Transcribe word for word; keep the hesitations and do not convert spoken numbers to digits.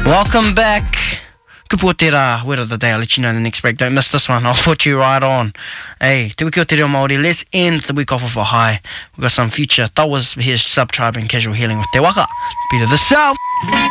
Welcome back. Kupu te rā, word of the day. I'll let you know in the next break. Don't miss this one. I'll put you right on. Hey, te wiki o te reo Māori. Let's end the week off of a high. We've got some future tawas here, Sub-Tribe and Casual Healing with Te Waka. Beat of the South.